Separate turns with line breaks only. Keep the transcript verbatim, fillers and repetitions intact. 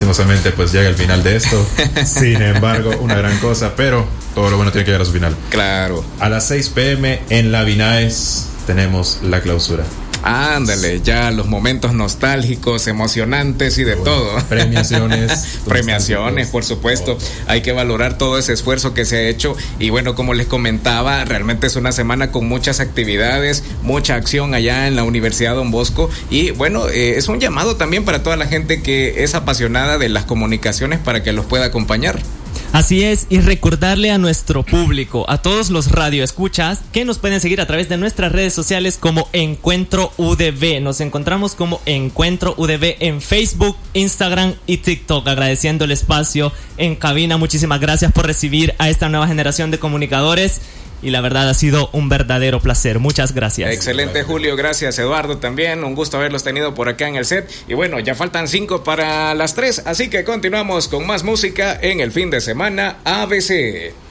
lastimosamente pues llega el final de esto. Sin embargo, una gran cosa, pero todo lo bueno tiene que llegar a su final.
Claro.
A las seis pm en la Vinaes tenemos la clausura.
Ándale, ya los momentos nostálgicos, emocionantes y de bueno, todo.
Premiaciones.
Premiaciones, por supuesto. Oh. Hay que valorar todo ese esfuerzo que se ha hecho. Y bueno, como les comentaba, realmente es una semana con muchas actividades, mucha acción allá en la Universidad Don Bosco. Y bueno, eh, es un llamado también para toda la gente que es apasionada de las comunicaciones para que los pueda acompañar.
Así es, y recordarle a nuestro público, a todos los radioescuchas, que nos pueden seguir a través de nuestras redes sociales como Encuentro U D B. Nos encontramos como Encuentro U D B en Facebook, Instagram y TikTok. Agradeciendo el espacio en cabina, muchísimas gracias por recibir a esta nueva generación de comunicadores. Y la verdad ha sido un verdadero placer. Muchas gracias.
Excelente, Julio. Gracias, Eduardo, también. Un gusto haberlos tenido por acá en el set. Y bueno, ya faltan cinco para las tres, así que continuamos con más música en el fin de semana A B C.